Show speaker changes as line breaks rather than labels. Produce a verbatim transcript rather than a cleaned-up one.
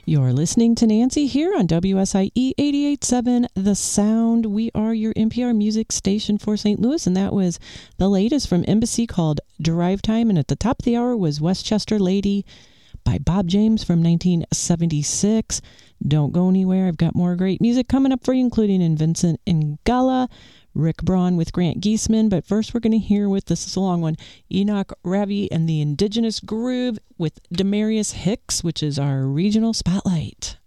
You're listening to Nancy here on W S I E eighty-eight point seven The Sound. We are your N P R music station for Saint Louis, and that was the latest from Embassy called Drive Time. And at the top of the hour was Westchester Lady by Bob James from nineteen seventy-six. Don't go anywhere. I've got more great music coming up for you, including in Vincent Ingala, Rick Braun with Grant Geisman. But first, we're going to hear with, this is a long one, Enoch Ravi and the Indigenous Groove with Demarius Hicks, which is our regional spotlight.